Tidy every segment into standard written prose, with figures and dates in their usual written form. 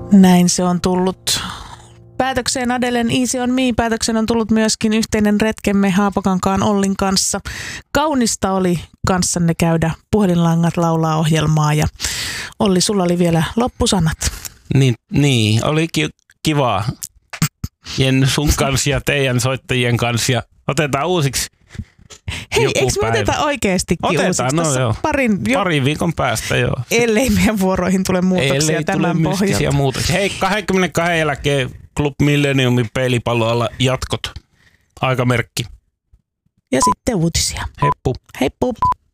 Näin se on tullut. Päätökseen Adelen Easy on Me. Päätöksen on tullut myöskin yhteinen retkemme Haapakankaan Ollin kanssa. Kaunista oli kanssanne käydä puhelinlangat laulaa ohjelmaa ja Olli, sulla oli vielä loppusanat. Niin oli kiva Jenny sun kanssa ja teidän soittajien kanssa ja otetaan uusiksi. Hei, eikö me oteta oikeastikin uusiksi? Parin viikon päästä joo. Ellei meidän vuoroihin tule muutoksia tämän pohjalta. Hei, 22 jälkeen Club Millenniumin peilipalloalla jatkot. Aikamerkki. Ja sitten uutisia. Heippu. Heippu.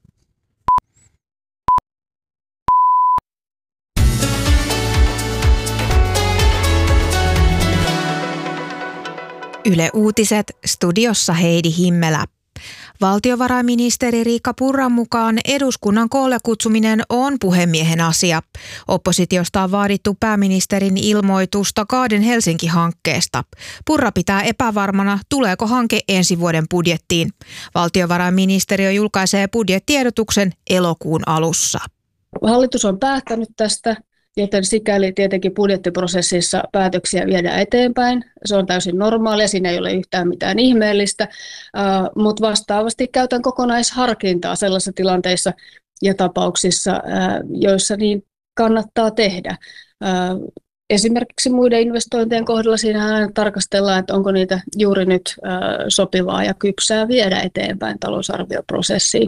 Yle Uutiset, studiossa Heidi Himmelä. Valtiovarainministeri Riikka Purran mukaan eduskunnan koolle kutsuminen on puhemiehen asia. Oppositiosta on vaadittu pääministerin ilmoitusta Kaaden Helsinki-hankkeesta. Purra pitää epävarmana, tuleeko hanke ensi vuoden budjettiin. Valtiovarainministeriö julkaisee budjettiedotuksen elokuun alussa. Hallitus on päättänyt tästä, joten sikäli tietenkin budjettiprosessissa päätöksiä viedään eteenpäin. Se on täysin normaalia, siinä ei ole yhtään mitään ihmeellistä, mutta vastaavasti käytän kokonaisharkintaa sellaisissa tilanteissa ja tapauksissa, joissa niin kannattaa tehdä. Esimerkiksi muiden investointien kohdalla siinä tarkastellaan, että onko niitä juuri nyt sopivaa ja kypsää viedä eteenpäin talousarvioprosessiin.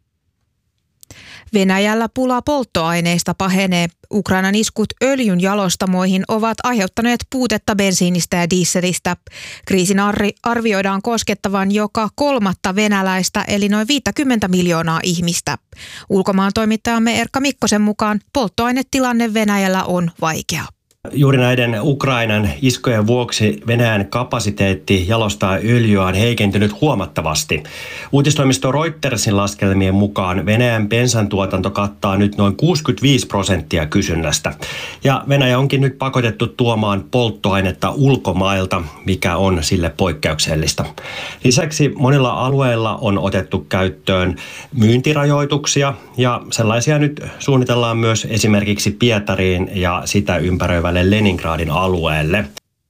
Venäjällä pula polttoaineista pahenee. Ukrainan iskut öljyn jalostamoihin ovat aiheuttaneet puutetta bensiinistä ja dieselistä. Kriisin arvioidaan koskettavan joka kolmatta venäläistä, eli noin 50 miljoonaa ihmistä. Ulkomaan toimittajamme Erkka Mikkosen mukaan polttoainetilanne Venäjällä on vaikea. Juuri näiden Ukrainan iskujen vuoksi Venäjän kapasiteetti jalostaa öljyä on heikentynyt huomattavasti. Uutistoimisto Reutersin laskelmien mukaan Venäjän bensan tuotanto kattaa nyt noin 65% kysynnästä. Ja Venäjä onkin nyt pakotettu tuomaan polttoainetta ulkomailta, mikä on sille poikkeuksellista. Lisäksi monilla alueilla on otettu käyttöön myyntirajoituksia ja sellaisia nyt suunnitellaan myös esimerkiksi Pietariin ja sitä ympäröivälle Leningradin alueelle.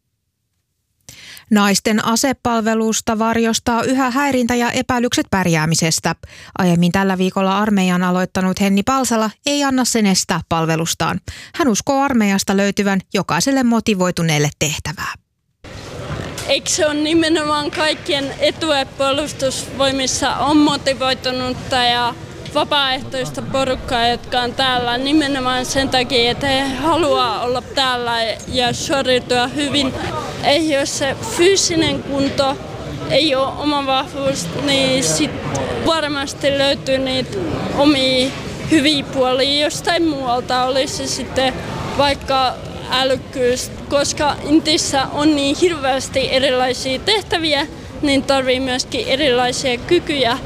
Naisten asepalvelusta varjostaa yhä häirintä ja epäilykset pärjäämisestä. Aiemmin tällä viikolla armeijan aloittanut Henni Palsala ei anna sen estää palvelustaan. Hän uskoo armeijasta löytyvän jokaiselle motivoituneelle tehtävää. Eikö se ole nimenomaan kaikkien etu, että puolustusvoimissa on motivoitunutta ja vapaaehtoista porukkaa, jotka on täällä nimenomaan sen takia, että he haluaa olla täällä ja suoriutua hyvin. Ei jos se fyysinen kunto ei ole oma vahvuus, niin sit varmasti löytyy niitä omia hyviä puolia jostain muualta. Olisi sitten vaikka älykkyys, koska Intissä on niin hirveästi erilaisia tehtäviä, niin tarvii myöskin erilaisia kykyjä.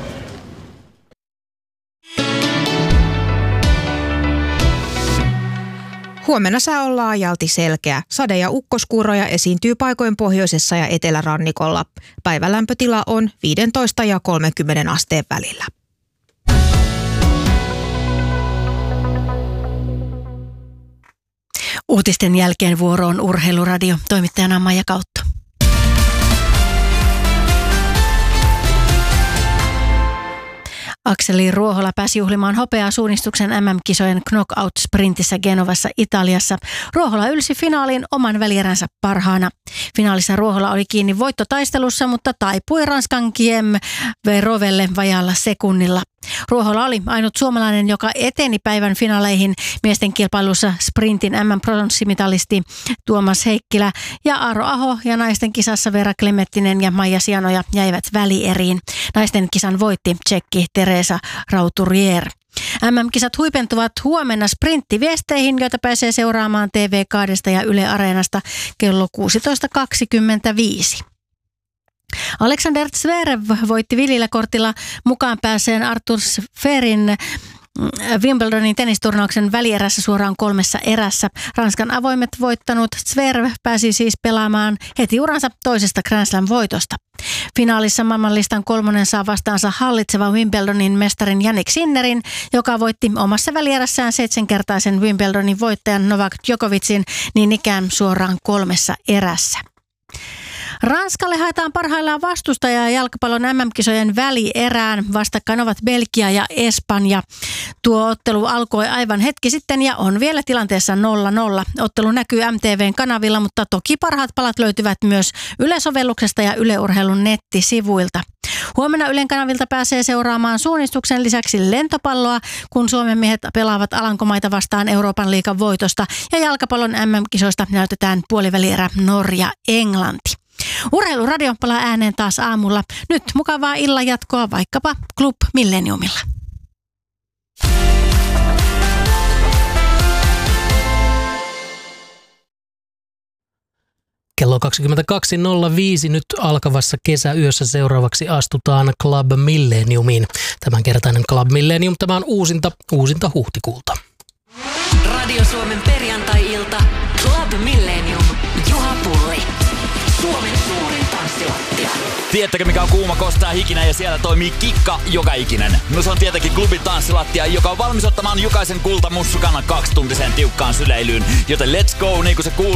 Huomenna sää on laajalti selkeä. Sade- ja ukkoskuuroja esiintyy paikoin pohjoisessa ja etelärannikolla. Päivän lämpötila on 15 ja 30 asteen välillä. Uutisten jälkeen vuoroon Urheiluradio. Toimittajana Maija Kautto. Akseli Ruohola pääsi juhlimaan hopeaa suunnistuksen MM-kisojen knockout-sprintissä Genovassa Italiassa. Ruohola ylsi finaaliin oman välieränsä parhaana. Finaalissa Ruohola oli kiinni voittotaistelussa, mutta taipui Ranskan Kiem Verovelle vajaalla sekunnilla. Ruohola oli ainut suomalainen, joka eteni päivän finaaleihin. Miesten kilpailussa sprintin MM-pronssimitalisti Tuomas Heikkilä ja Aaro Aho ja naisten kisassa Vera Klemettinen ja Maija Sianoja jäivät välieriin. Naisten kisan voitti tsekki Teresa Rauturier. MM-kisat huipentuvat huomenna sprinttiviesteihin, joita pääsee seuraamaan TV2 ja Yle Areenasta kello 16.25. Alexander Zverev voitti villillä kortilla mukaan pääseen Artur Sferin Wimbledonin tennisturnauksen välierässä suoraan 3 erässä. Ranskan avoimet voittanut Zverev pääsi siis pelaamaan heti uransa toisesta Grand Slam-voitosta. Finaalissa maailmanlistan 3. saa vastaansa hallitseva Wimbledonin mestarin Jannik Sinnerin, joka voitti omassa välierässään 7-kertaisen Wimbledonin voittajan Novak Djokovicin niin ikään suoraan 3 erässä. Ranskalle haetaan parhaillaan vastustajaa jalkapallon MM-kisojen välierään. Vastakkain ovat Belgia ja Espanja. Tuo ottelu alkoi aivan hetki sitten ja on vielä tilanteessa 0-0. Ottelu näkyy MTV:n kanavilla, mutta toki parhaat palat löytyvät myös Yle-sovelluksesta ja Yle Urheilun nettisivuilta. Huomenna Ylen kanavilta pääsee seuraamaan suunnistuksen lisäksi lentopalloa, kun Suomen miehet pelaavat Alankomaita vastaan Euroopan liigan voitosta ja jalkapallon MM-kisoista näytetään puolivälierä Norja-Englanti. Urheiluradio palaa ääneen taas aamulla. Nyt mukavaa illan jatkoa vaikkapa Club Millenniumilla. Kello 22.05 nyt alkavassa kesäyössä seuraavaksi astutaan Club Millenniumiin. Tämänkertainen Club Millennium, tämä on uusinta huhtikuulta. Radio Suomen perjantai-ilta, Club Millennium, Juha Pulli. Suomen suurin tanssilattia. Tiedättekö mikä on kuuma, kostaa hikinen ja siellä toimii kikka joka ikinen? No se on tietenkin Klubin tanssilattia, joka on valmis ottamaan jokaisen kultamussukannan 2-tuntiseen tiukkaan syleilyyn. Joten let's go niin kuin se kuuluu.